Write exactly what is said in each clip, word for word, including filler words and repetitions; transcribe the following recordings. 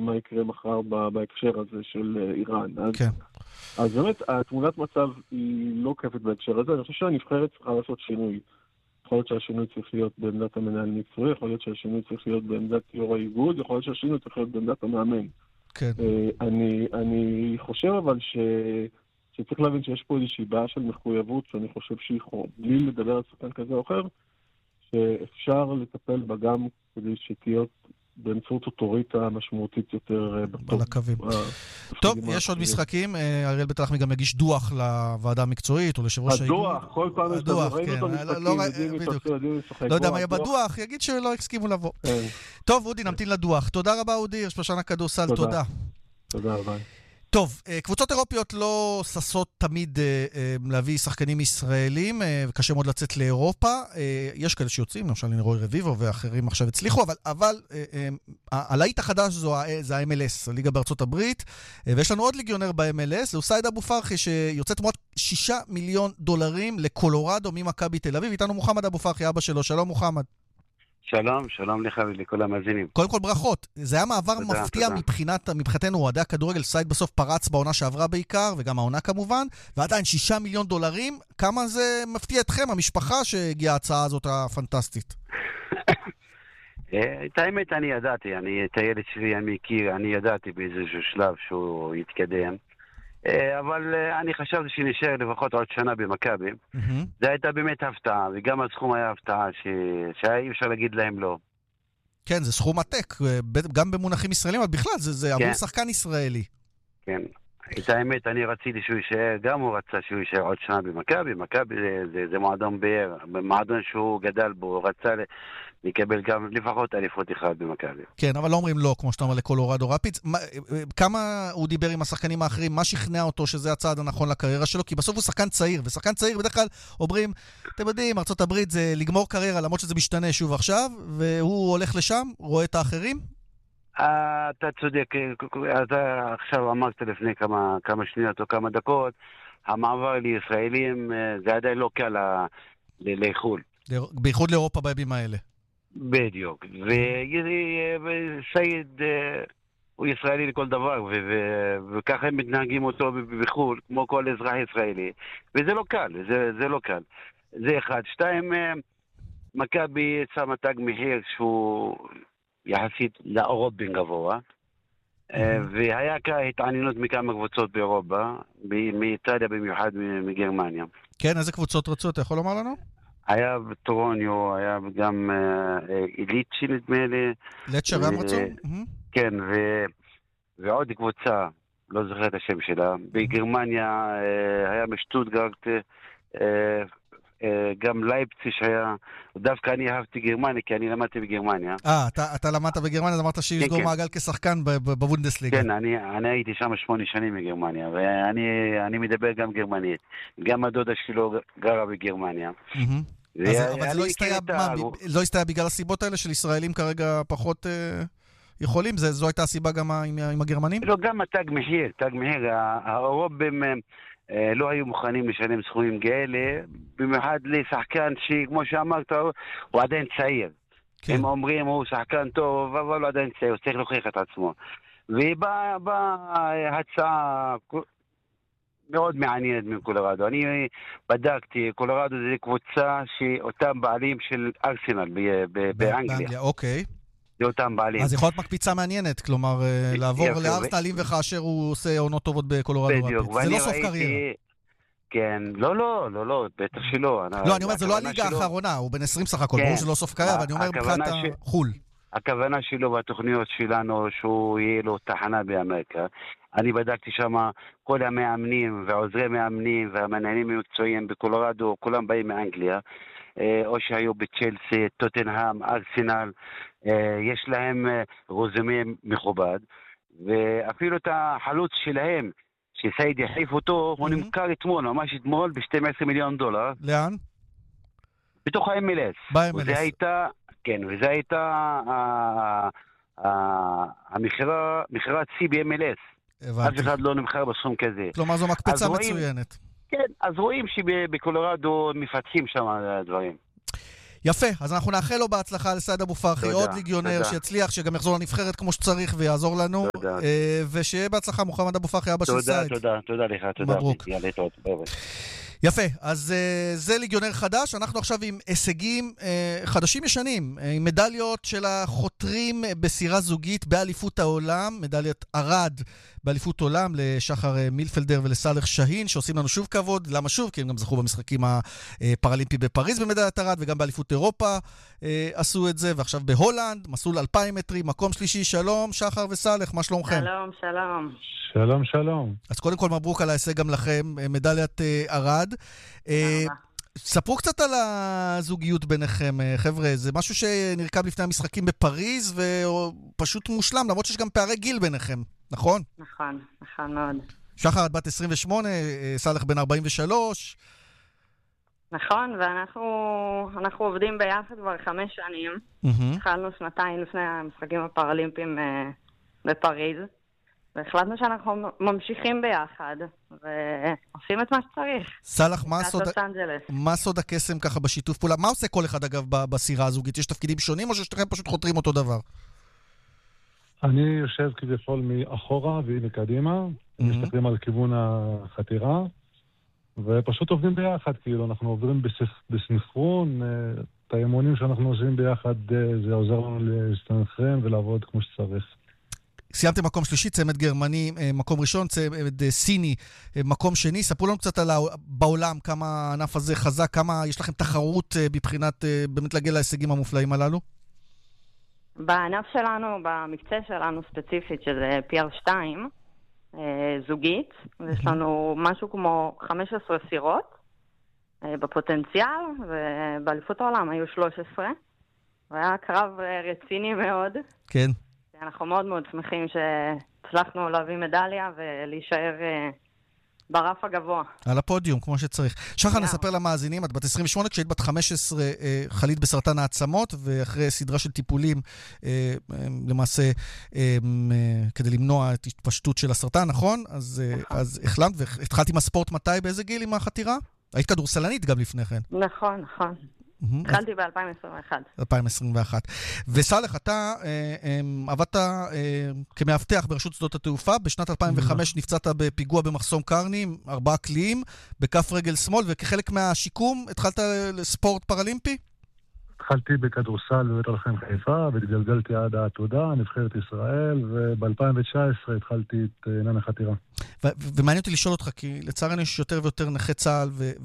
למה יקרה מחר בהקשר הזה של איראן. אז, כן. אז באמת, התמונת מצב היא לא כיפת בהקשר הזה. אני חושב שהנבחרת צריכה לעשות שינוי. יכול להיות שהשינוי צריך להיות בעמדת המנהל מקצועי, יכול להיות שהשינוי צריך להיות בעמדת יו"ר האיגוד, יכול להיות שהשינוי צריך להיות בעמדת המאמן. כן. אני, אני חושב אבל ש... שצריך להבין שיש פה איזושהי בעיה של מחויבות, שאני חושב שהיא בלי לדבר על שחקן כזה או אחר, שאפשר לטפל בה גם כדי שתהיה באמצעות אוטוריטה משמעותית יותר בקווים. טוב, יש עוד משחקים. אריאל בטח גם יגיש דוח לוועדה המקצועית או ליושב ראש האיגוד. הדוח, כל פעם יש לנו, ראינו אותו משחקים, יודעים לשחק. לא יודע מה יהיה בדוח, יגיד שלא הסכימו לבוא. טוב, אודי, נמתין לדוח. תודה רבה, אודי, יש פרשן הכדורסל, תודה. תודה רבה. טוב, קבוצות אירופיות לא ששות תמיד להביא שחקנים ישראלים, וקשה מאוד לצאת לאירופה. יש כאלה שיוצאים, למשל רוי רביבו ואחרים עכשיו הצליחו, אבל, אבל הלהיט החדש זה ה-אם אל אס, הליגה בארצות הברית, ויש לנו עוד ליגיונר ב-אם אל אס, זה סייד אבו פרחי, שיוצא תמורת שישה מיליון דולרים לקולורדו ממכבי תל אביב. איתנו מוחמד אבו פרחי, אבא שלו. שלום מוחמד. שלום, שלום לך ולכל המאזינים. קודם כל ברכות. זה היה מעבר תודה, מפתיע תודה. מבחינת, מבחינתנו אוהדי הכדורגל. סייד בסוף פרץ בעונה שעברה בעיקר, וגם העונה כמובן, ועדיין שישה מיליון דולרים. כמה זה מפתיע אתכם, המשפחה שהגיעה ההצעה הזאת הפנטסטית? את האמת אני ידעתי, אני, את הילד שלי אני מכיר, אני ידעתי באיזשהו שלב שהוא יתקדם. אבל אני חשבתי שנשאר לפחות עוד שנה במכבי. זה הייתה באמת הפתעה, וגם הסכום היה הפתעה שהיה אפשר להגיד להם לא. כן, זה סכום עתק, גם במונחים ישראלים, אבל בכלל זה עבור שחקן ישראלי. כן, את האמת אני רציתי שהוא יישאר, גם הוא רצה שהוא יישאר עוד שנה במכבי. מכבי זה מועדון באר, מועדון שהוא גדל בו, הוא רצה לקבל גם לפחות אליפות אחד במכבי. כן, אבל לא אומרים לא, כמו שאתה אומר, לקולורדו רפידס. כמה הוא דיבר עם השחקנים האחרים, מה שכנע אותו שזה הצעד הנכון לקריירה שלו? כי בסוף הוא שחקן צעיר, ושחקן צעיר בדרך כלל אומרים, אתם יודעים, ארצות הברית זה לגמור קריירה, למרות שזה משתנה שוב עכשיו, והוא הולך לשם, רואה את האחרים? אתה צודק, אתה עכשיו אמרת לפני כמה, כמה שניות או כמה דקות, המעבר לישראלים זה עדיין לא קל לאיחול. בייחוד לאירופה בימים האלה. בדיוק. וסייד הוא ישראלי לכל דבר, וככה הם מתנהגים אותו בחו"ל, כמו כל אזרח ישראלי. וזה לא קל, זה לא קל. זה אחד. שתיים, מכבי שמה תג מחיר שהוא יחסית לאירופים גבוה, והיה התעניינות מכמה קבוצות באירופה, מאיטליה במיוחד מגרמניה. כן, איזה קבוצות רצו? אתה יכול לומר לנו? היה טורוניו, היה גם איליצ'י נדמה לי. לצ'ה גם רצו? כן, ועוד קבוצה, לא זוכר את השם שלה. בגרמניה היה משטוטגרט, גם לייפציג היה, דווקא אני אהבתי גרמניה, כי אני למדתי בגרמניה. אה, אתה למדת בגרמניה, אז אמרת שיסגור מעגל כשחקן בבונדסליגה. כן, אני הייתי שם שמונה שנים בגרמניה, ואני מדבר גם גרמנית. גם הדודה שלו גרה בגרמניה. אבל זה לא הסתייע בגלל הסיבות האלה של ישראלים כרגע פחות יכולים? זו הייתה הסיבה גם עם הגרמנים? לא, גם התג מחיר, תג מחיר. האירופים לא היו מוכנים לשלם סכומים כאלה, במיוחד לשחקן שכמו שאמרת, הוא עדיין צעיר. הם אומרים, הוא שחקן טוב, אבל הוא עדיין צעיר, הוא צריך להוכיח את עצמו. ובאה הצעה מאוד מעניינת מקולורדו. אני בדקתי, קולורדו זה קבוצה שאותם בעלים של ארסנל באנגליה. אוקיי. זה אותם בעלים. אז יכול להיות מקפיצה מעניינת, כלומר, לעבור לארסנל אם וכאשר הוא עושה עונות טובות בקולורדו רפידס. זה לא סוף קריירה. כן, לא, לא, לא, לא, בטח שלא. לא, אני אומר, זה לא הליגה האחרונה, הוא בן עשרים סך הכל, ברור שזה לא סוף קריירה, אבל אני אומר מבחינת החול. הכוונה שלו והתוכניות שלנו שהוא יהיה לו תחנה באמריקה. אני בדקתי שם כל המאמנים ועוזרי מאמנים והמנהלים המקצועיים בקולורדו, כולם באים מאנגליה, או שהיו בצ'לסי, טוטנהאם, ארסנל, יש להם רוזומה מכובד, ואפילו את החלוץ שלהם, שסייד יחליף אותו, הוא נמכר אתמול, ממש אתמול ב-שנים עשר מיליון דולר. לאן? בתוך ה-אם אל אס. ב-אם אל אס. וזה הייתה, כן, וזה הייתה המכירה, מכירת סי ב-אם אל אס. אף אחד לא נמכר בסכום כזה. כלומר, זו מקפצה מצוינת. כן, אז רואים שבקולורדו מפתחים שם דברים. יפה, אז אנחנו נאחל לו בהצלחה לסעד אבו פרחי, עוד ליגיונר שיצליח, שגם יחזור לנבחרת כמו שצריך ויעזור לנו, ושיהיה בהצלחה מוחמד אבו פרחי, אבא של סעד. תודה, תודה לך, תודה. מברוק. יפה, אז זה ליגיונר חדש, אנחנו עכשיו עם הישגים חדשים ישנים, עם מדליות של החותרים בסירה זוגית באליפות העולם, מדליית ארד באליפות עולם לשחר מילפלדר ולסלח שהין, שעושים לנו שוב כבוד. למה שוב? כי הם גם זכו במשחקים הפרלימפי בפריז במדליית ארד, וגם באליפות אירופה עשו את זה, ועכשיו בהולנד, מסלול אלפיים מטרים, מקום שלישי. שלום, שחר וסלח, מה שלומכם? שלום, שלום. שלום, שלום. אז קודם כל מברוק על ההישג גם לכם, מדליית ארד. ספרו קצת על הזוגיות ביניכם, חבר'ה, זה משהו שנרקב לפני המשחקים בפריז, ופשוט מושלם, למרות שיש גם פערי גיל ביניכם, נכון? נכון, נכון מאוד. שחר, את בת עשרים ושמונה, סלח בן ארבעים ושלוש. נכון, ואנחנו אנחנו עובדים ביחד כבר חמש שנים. התחלנו שנתיים לפני המשחקים הפרלימפיים בפריז. והחלטנו שאנחנו ממשיכים ביחד, ועושים את מה שצריך. סלח, מה סוד הקסם ככה בשיתוף פעולה? מה עושה כל אחד אגב בסירה הזוגית? יש תפקידים שונים או ששתיכם פשוט חותרים אותו דבר? אני יושב כביכול מאחורה והיא מקדימה, מסתכלים על כיוון החתירה, ופשוט עובדים ביחד, כאילו אנחנו עוברים בסנכרון, את האימונים שאנחנו עושים ביחד, זה עוזר לנו להסתנכרן ולעבוד כמו שצריך. סיימתם מקום שלישי, צמד גרמני, מקום ראשון, צמד סיני, מקום שני. ספרו לנו קצת על בעולם, כמה הענף הזה חזק, כמה יש לכם תחרות מבחינת באמת להגיע להישגים המופלאים הללו? בענף שלנו, במקצה שלנו ספציפית, שזה פי אר שתיים, זוגית, ויש לנו משהו כמו חמש עשרה סירות בפוטנציאל, ובאליפות העולם היו שלוש עשרה. והיה קרב רציני מאוד. כן. אנחנו מאוד מאוד שמחים שהצלחנו להביא מדליה ולהישאר ברף הגבוה. על הפודיום, כמו שצריך. שחר, נספר למאזינים, את בת עשרים ושמונה, כשהיית בת חמש עשרה חלית בסרטן העצמות, ואחרי סדרה של טיפולים, למעשה, כדי למנוע את התפשטות של הסרטן, נכון? אז החלמת, והתחלת עם הספורט מתי, באיזה גיל עם החתירה? היית כדורסלנית גם לפני כן. נכון, נכון. התחלתי ב-אלפיים עשרים ואחת. אלפיים עשרים ואחת. וסלח, אתה עבדת כמאבטח ברשות שדות התעופה, בשנת אלפיים וחמש נפצעת בפיגוע במחסום קרני, ארבעה קליעים, בכף רגל שמאל, וכחלק מהשיקום התחלת לספורט פרלימפי? התחלתי בכדורסל בבית הלחם חיפה, והתגלגלתי עד העתודה, נבחרת ישראל, וב-אלפיים תשע עשרה התחלתי את עניין החתירה. ומעניין אותי לשאול אותך, כי לצערנו יש יותר ויותר נכי צה"ל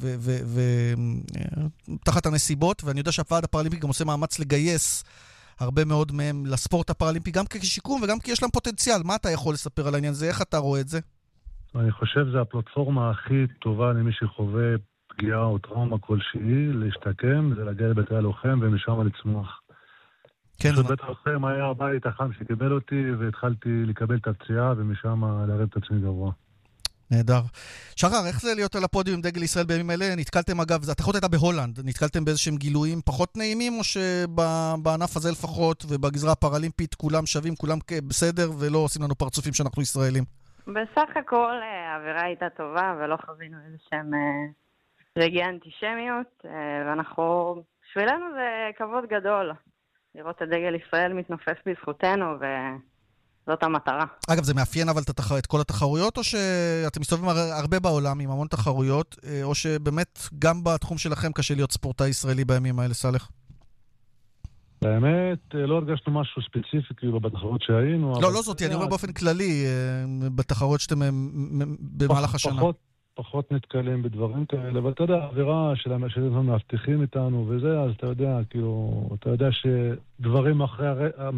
ותחת הנסיבות, ואני יודע שהוועד הפרלימפי גם עושה מאמץ לגייס הרבה מאוד מהם לספורט הפרלימפי, גם כשיקום וגם כי יש להם פוטנציאל. מה אתה יכול לספר על העניין הזה? איך אתה רואה את זה? אני חושב שזו הפלטפורמה הכי טובה למי שחווה פגיעה או טראומה כלשהי, להשתקם, זה להגיע לבית הלוחם ומשם לצמוח. כן, בית הלוחם היה הבית החם שקיבל אותי, והתחלתי לקבל את הפציעה, ומשם להרים את עצמי גבוה. נהדר. שחר, איך זה להיות על הפודיום עם דגל ישראל בימים אלה? נתקלתם, אגב, התחרות הייתה בהולנד, נתקלתם באיזשהם גילויים פחות נעימים, או שבענף הזה לפחות, ובגזרה הפרלימפית, כולם שווים, כולם בסדר, ולא עושים לנו פרצופים שאנחנו ישראלים? בסך הכל, האווירה הייתה טובה, ולא חווינו איזשהם רגעי אנטישמיות, ואנחנו, בשבילנו זה כבוד גדול, לראות את דגל ישראל מתנופף בזכותנו, וזאת המטרה. אגב, זה מאפיין אבל את כל התחרויות, או שאתם מסתובבים הרבה בעולם עם המון תחרויות, או שבאמת גם בתחום שלכם קשה להיות ספורטאי ישראלי בימים האלה, סלח? באמת, לא הרגשנו משהו ספציפי כאילו בתחרות שהיינו. לא, לא זאת, אני אומר באופן כללי, בתחרות שאתם במהלך השנה. פחות נתקלים בדברים כאלה, אבל אתה יודע, האווירה שלהם מאבטחים איתנו וזה, אז אתה יודע, כאילו, אתה יודע שדברים אחרי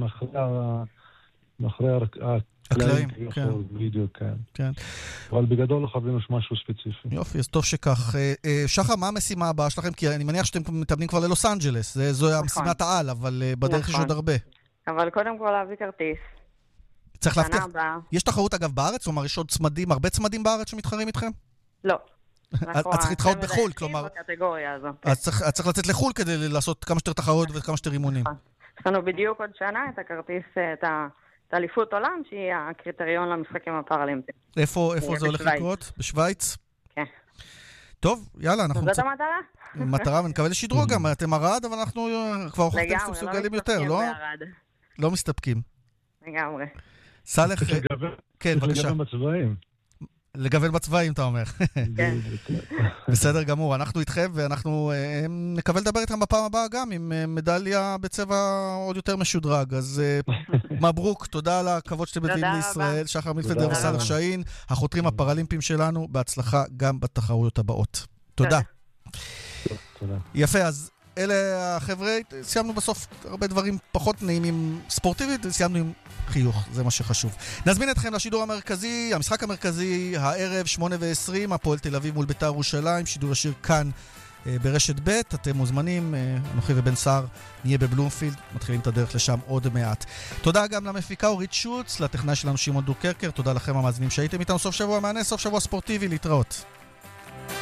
הקלעים, כן. בדיוק, כן. כן. אבל בגדול לא חווינו משהו ספציפי. יופי, אז טוב שכך. שחר, מה המשימה הבאה שלכם? כי אני מניח שאתם מתאמנים כבר ללוס אנג'לס, זו המשימת העל, אבל בדרך יש עוד הרבה. אבל קודם כל להביא כרטיס. צריך להבטיח. יש תחרות אגב בארץ? כלומר, יש עוד צמדים, הרבה צמדים בארץ שמתחרים איתכם? לא. את צריך להתחרות בחול, כלומר... אז צריך לצאת לחול כדי לעשות כמה שיותר תחרות וכמה שיותר אימונים. יש לנו בדיוק עוד שנה את הכרטיס, את האליפות עולם, שהיא הקריטריון למשחקים הפרלימפיים. איפה זה הולך לקרות? בשוויץ? כן. טוב, יאללה, אנחנו... זאת המטרה? מטרה, ונקבל לשדרוג גם. אתם ערד, אבל אנחנו כבר הוכחתם שאתם מסוגלים יותר, לא? לא מסתפקים. לגמרי. סלח... כן, בבקשה. לגוון בצבעים. לגוון בצבעים, אתה אומר. כן. בסדר גמור, אנחנו איתכם, ואנחנו נקבל לדבר איתכם בפעם הבאה גם, עם מדליה בצבע עוד יותר משודרג. אז מברוק, תודה על הכבוד שאתם מביאים לישראל. שחר מילפדר וסלח שאין, החותרים הפרלימפיים שלנו, בהצלחה גם בתחרויות הבאות. תודה. יפה, אז אלה החבר'ה, סיימנו בסוף הרבה דברים פחות נעימים ספורטיבית, סיימנו עם חיוך, זה מה שחשוב. נזמין אתכם לשידור המרכזי, המשחק המרכזי, הערב, שמונה ועשרים, הפועל תל אביב מול בית"ר ירושלים, שידור ישיר כאן אה, ברשת ב', אתם מוזמנים, אה, אנוכי ובן סער נהיה בבלומפילד, מתחילים את הדרך לשם עוד מעט. תודה גם למפיקה אורית שוץ, לטכנאי שלנו שמעון דוקרקר, תודה לכם המאזינים שהייתם איתנו סוף שבוע מענה, סוף שבוע ספורטיבי, להתראות.